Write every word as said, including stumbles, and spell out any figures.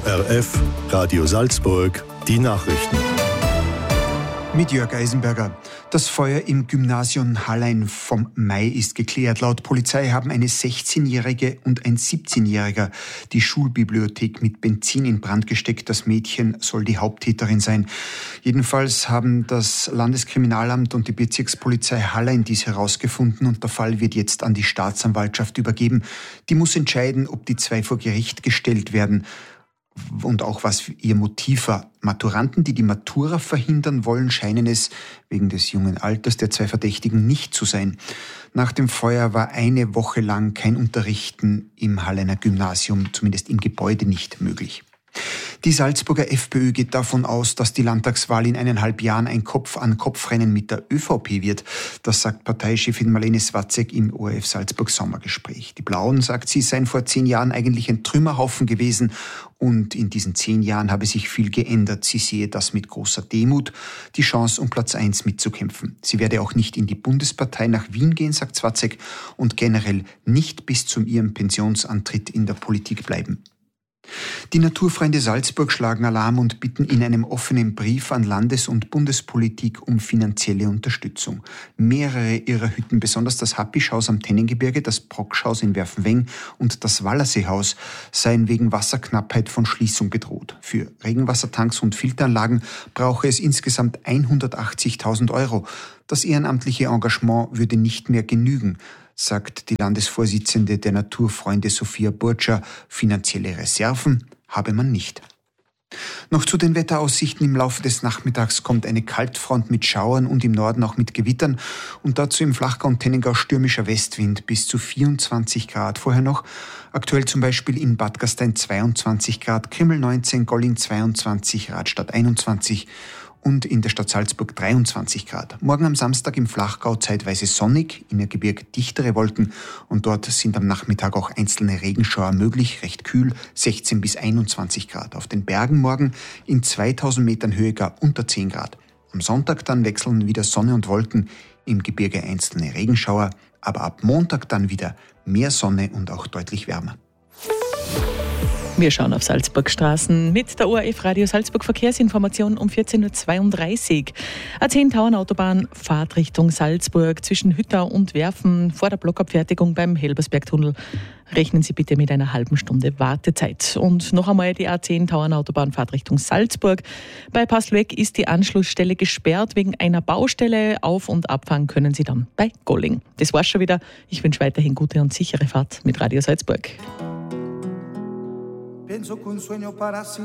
O R F, Radio Salzburg, die Nachrichten. Mit Jörg Eisenberger. Das Feuer im Gymnasium Hallein vom Mai ist geklärt. Laut Polizei haben eine sechzehnjährige und ein siebzehnjähriger die Schulbibliothek mit Benzin in Brand gesteckt. Das Mädchen soll die Haupttäterin sein. Jedenfalls haben das Landeskriminalamt und die Bezirkspolizei Hallein dies herausgefunden und der Fall wird jetzt an die Staatsanwaltschaft übergeben. Die muss entscheiden, ob die zwei vor Gericht gestellt werden. Und auch was ihr Motiv war. Maturanten, die die Matura verhindern wollen, scheinen es wegen des jungen Alters der zwei Verdächtigen nicht zu sein. Nach dem Feuer war eine Woche lang kein Unterrichten im Halleiner Gymnasium, zumindest im Gebäude, nicht möglich. Die Salzburger FPÖ geht davon aus, dass die Landtagswahl in eineinhalb Jahren ein Kopf-an-Kopf-Rennen mit der ÖVP wird. Das sagt Parteichefin Marlene Swatzek im O R F Salzburg Sommergespräch. Die Blauen, sagt sie, seien vor zehn Jahren eigentlich ein Trümmerhaufen gewesen und in diesen zehn Jahren habe sich viel geändert. Sie sehe das mit großer Demut, die Chance, um Platz eins mitzukämpfen. Sie werde auch nicht in die Bundespartei nach Wien gehen, sagt Swatzek, und generell nicht bis zu ihrem Pensionsantritt in der Politik bleiben. Die Naturfreunde Salzburg schlagen Alarm und bitten in einem offenen Brief an Landes- und Bundespolitik um finanzielle Unterstützung. Mehrere ihrer Hütten, besonders das Happischhaus am Tennengebirge, das Brockschhaus in Werfenweng und das Wallerseehaus, seien wegen Wasserknappheit von Schließung bedroht. Für Regenwassertanks und Filteranlagen brauche es insgesamt hundertachtzigtausend Euro. Das ehrenamtliche Engagement würde nicht mehr genügen, sagt die Landesvorsitzende der Naturfreunde Sophia Burtscher. Finanzielle Reserven habe man nicht. Noch zu den Wetteraussichten. Im Laufe des Nachmittags kommt eine Kaltfront mit Schauern und im Norden auch mit Gewittern und dazu im Flachgau und Tennengau stürmischer Westwind bis zu vierundzwanzig Grad. Vorher noch aktuell zum Beispiel in Bad Gastein zweiundzwanzig Grad, Krimmel neunzehn, Gollin zweiundzwanzig, Radstadt einundzwanzig und in der Stadt Salzburg dreiundzwanzig Grad. Morgen am Samstag im Flachgau zeitweise sonnig, in der Gebirg dichtere Wolken und dort sind am Nachmittag auch einzelne Regenschauer möglich, recht kühl, sechzehn bis einundzwanzig Grad. Auf den Bergen morgen in zweitausend Metern Höhe gar unter zehn Grad. Am Sonntag dann wechseln wieder Sonne und Wolken, im Gebirge einzelne Regenschauer, aber ab Montag dann wieder mehr Sonne und auch deutlich wärmer. Wir schauen auf Salzburgstraßen mit der O R F Radio Salzburg Verkehrsinformation um vierzehn Uhr zweiunddreißig. A zehn Tauern-Autobahn, Fahrtrichtung Salzburg zwischen Hüttau und Werfen vor der Blockabfertigung beim Helbersbergtunnel. Rechnen Sie bitte mit einer halben Stunde Wartezeit. Und noch einmal die A zehn Tauern-Autobahn, Fahrtrichtung Salzburg. Bei Paslueck ist die Anschlussstelle gesperrt wegen einer Baustelle. Auf- und abfahren können Sie dann bei Golling. Das war's schon wieder. Ich wünsche weiterhin gute und sichere Fahrt mit Radio Salzburg. Pienso que un sueño para